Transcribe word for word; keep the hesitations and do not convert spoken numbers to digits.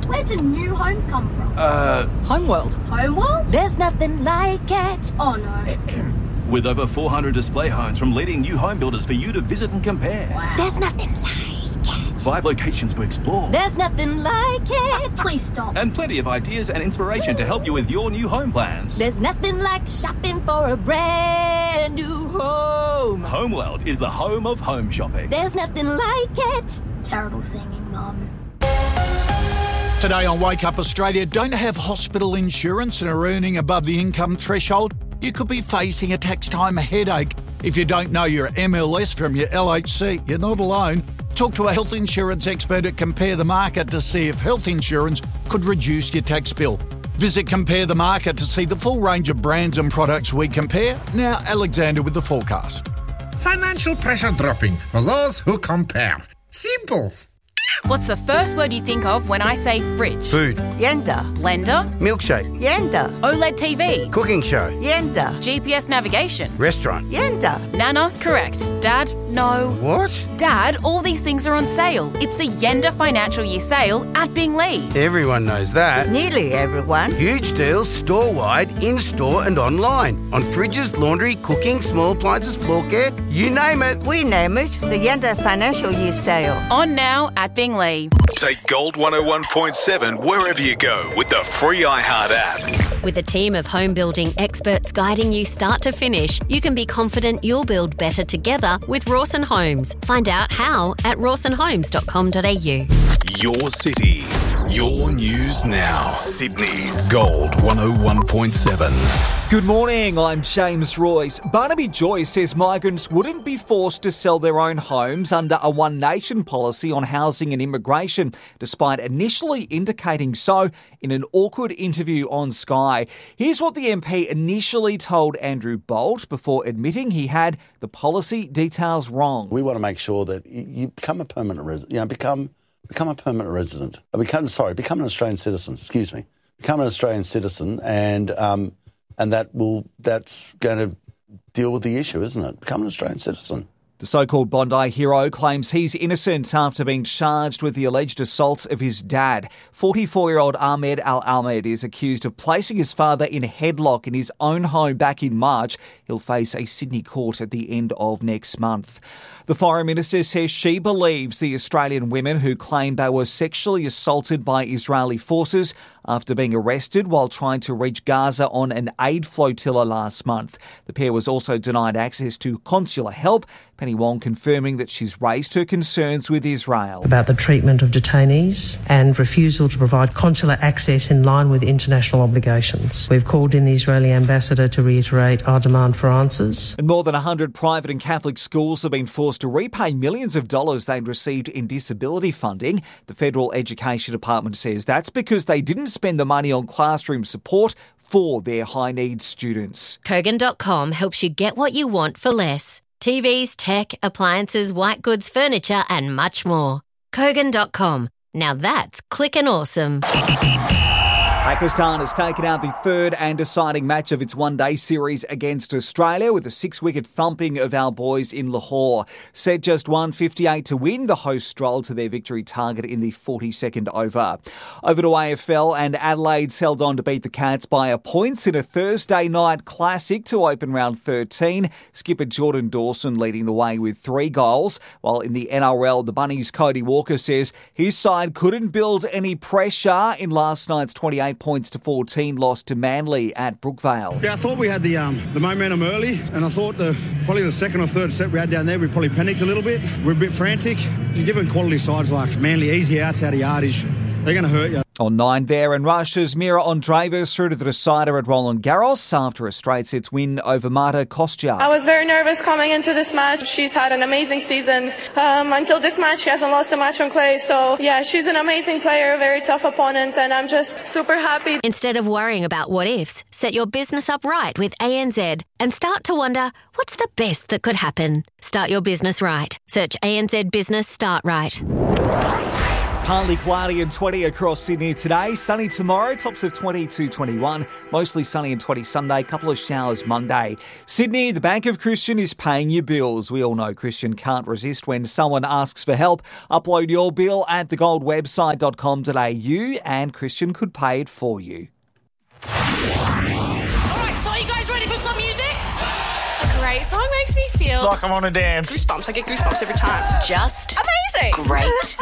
Where do new homes come from? Uh... Homeworld. Homeworld? There's nothing like it. Oh, no. With over four hundred display homes from leading new home builders for you to visit and compare. Wow. There's nothing like it. Five locations to explore. There's nothing like it. Please stop. And plenty of ideas and inspiration to help you with your new home plans. There's nothing like shopping for a brand new home. Homeworld is the home of home shopping. There's nothing like it. Terrible singing, Mum. Today on Wake Up Australia, don't have hospital insurance and are earning above the income threshold? You could be facing a tax time headache. If you don't know your M L S from your L H C, you're not alone. Talk to a health insurance expert at Compare the Market to see if health insurance could reduce your tax bill. Visit Compare the Market to see the full range of brands and products we compare. Now, Alexander with the forecast. Financial pressure dropping for those who compare. Simples. What's the first word you think of when I say fridge? Food. Yenda. Blender? Milkshake. Yenda. OLED T V? Cooking show. Yenda. G P S navigation? Restaurant. Yenda. Nana? Correct. Dad? No. What? Dad, all these things are on sale. It's the Yenda Financial Year Sale at Binglee. Everyone knows that. Nearly everyone. Huge deals store-wide, in-store and online. On fridges, laundry, cooking, small appliances, floor care, you name it. We name it the Yenda Financial Year Sale. On now at Binglee. Take Gold one oh one point seven wherever you go with the free iHeart app. With a team of home building experts guiding you start to finish, you can be confident you'll build better together with Rawson Homes. Find out how at rawson homes dot com dot a u. Your city, your news now. Sydney's Gold one oh one point seven. Good morning, I'm James Royce. Barnaby Joyce says migrants wouldn't be forced to sell their own homes under a One Nation policy on housing and immigration, despite initially indicating so in an awkward interview on Sky. Here's what the M P initially told Andrew Bolt before admitting he had the policy details wrong. We want to make sure that you become a permanent resident, you know, become become a permanent resident. Become sorry, become an Australian citizen. Excuse me, become an Australian citizen, and um, and that will that's going to deal with the issue, isn't it? Become an Australian citizen. The so-called Bondi hero claims he's innocent after being charged with the alleged assaults of his dad. forty-four-year-old Ahmed Al-Ahmed is accused of placing his father in a headlock in his own home back in March. He'll face a Sydney court at the end of next month. The Foreign Minister says she believes the Australian women who claimed they were sexually assaulted by Israeli forces after being arrested while trying to reach Gaza on an aid flotilla last month. The pair was also denied access to consular help. Penny Wong confirming that she's raised her concerns with Israel. About the treatment of detainees and refusal to provide consular access in line with international obligations. We've called in the Israeli ambassador to reiterate our demand for answers. And more than one hundred private and Catholic schools have been forced to repay millions of dollars they'd received in disability funding. The Federal Education Department says that's because they didn't spend the money on classroom support for their high-needs students. Kogan dot com helps you get what you want for less. T Vs, tech, appliances, white goods, furniture and much more. Kogan dot com. Now that's clickin' awesome. Pakistan has taken out the third and deciding match of its one-day series against Australia with a six-wicket thumping of our boys in Lahore. Set just one fifty-eight to win, the hosts strolled to their victory target in the forty-second over. Over to A F L, and Adelaide held on to beat the Cats by a points in a Thursday night classic to open round thirteen. Skipper Jordan Dawson leading the way with three goals, while in the N R L, the Bunnies' Cody Walker says his side couldn't build any pressure in last night's twenty-eight points to fourteen loss to Manly at Brookvale. Yeah, I thought we had the um, the momentum early, and I thought the probably the second or third set we had down there, we probably panicked a little bit. We're a bit frantic. You're giving quality sides like Manly easy outs out of yardage, they're going to hurt you. On nine there, and Russia's Mira Andreeva through to the decider at Roland Garros after a straight sets win over Marta Kostyuk. I was very nervous coming into this match. She's had an amazing season. Um, until this match, she hasn't lost a match on clay. So, yeah, she's an amazing player, a very tough opponent, and I'm just super happy. Instead of worrying about what ifs, set your business up right with A N Z and start to wonder, what's the best that could happen? Start your business right. Search A N Z Business Start Right. Partly cloudy and twenty across Sydney today. Sunny tomorrow, tops of twenty to twenty-one. Mostly sunny and twenty Sunday, couple of showers Monday. Sydney, the Bank of Christian is paying your bills. We all know Christian can't resist when someone asks for help. Upload your bill at the gold website dot com dot a u and Christian could pay it for you. All right, so are you guys ready for some music? A great song makes me feel like I want to dance. Goosebumps. I get goosebumps every time. Just amazing. Great.